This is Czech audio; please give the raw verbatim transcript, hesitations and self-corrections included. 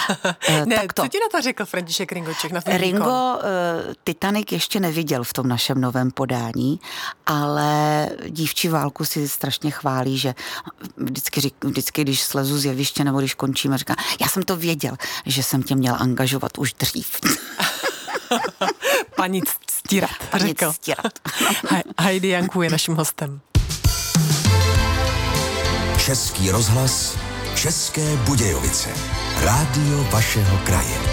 ne, tak to. Co ti na to řekl František Ringoček? Na Ringo uh, Titanic ještě neviděl v tom našem novém podání, ale Dívčí válku si strašně chválí, že vždycky, řík, vždycky když slezu z jeviště nebo když končíme, říká, já jsem to věděl, že jsem tě měl angažovat už dřív. Paní Ctírat. Paní Ctírat. Heidi Janku je naším hostem. Český rozhlas, České Budějovice. Rádio vašeho kraje.